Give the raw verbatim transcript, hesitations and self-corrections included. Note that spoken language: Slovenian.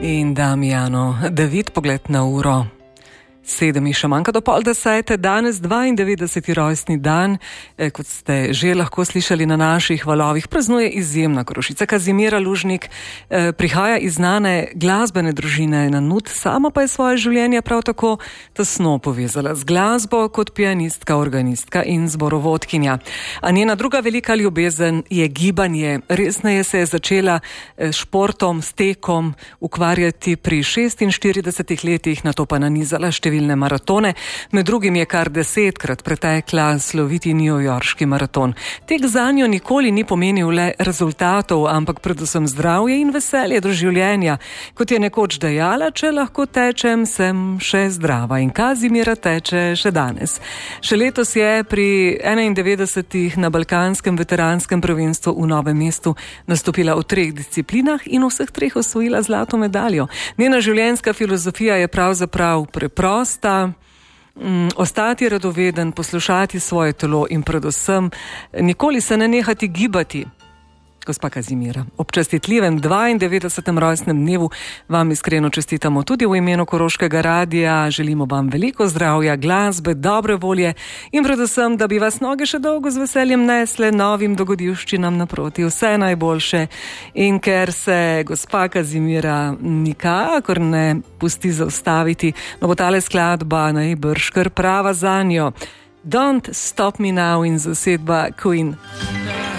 In Damijano, David, pogled na uro. Sedem in še manjka do pol desete, danes dvaindevetdeseti rojstni dan, eh, kot ste že lahko slišali na naših valovih, praznuje izjemna Korošica. Kazimira Lužnik eh, prihaja iz znane glasbene družine Nanut, sama pa je svoje življenje prav tako tesno povezala z glasbo kot pianistka, organistka in zborovodkinja. A njena druga velika ljubezen je gibanje. Resneje se je začela s športom, s tekom ukvarjati pri šestinštiridesetih letih, nato pa nanizala številne maratone, med drugim je kar desetkrat pretekla sloviti newyorški maraton. Tek zanjo nikoli ni pomenil le rezultatov, ampak predvsem zdravje in veselje do življenja. Kot je nekoč dejala, če lahko tečem, sem še zdrava, in Kazimira teče še danes. Še letos je pri enaindevetdesetih na balkanskem veteranskem prvenstvu v Novem mestu nastopila v treh disciplinah in vseh treh osvojila zlato medaljo. Njena življenjska filozofija je pravzaprav preprosta. Mm, ostati radoveden, poslušati svoje telo in predvsem nikoli se ne nehati gibati. Gospa Kazimira, ob častitljivem dvaindevetdesetem rojstnem dnevu vam iskreno čestitamo tudi v imenu Koroškega radia. Želimo vam veliko zdravja, glasbe, dobre volje in predvsem, da bi vas noge še dolgo z veseljem nesle novim dogodivščinam naproti. Vse najboljše. In ker se gospa Kazimira nikakor ne pusti zaustaviti, no bo tale skladba najbrž kar prava zanjo. Don't Stop Me Now in zasedba Queen.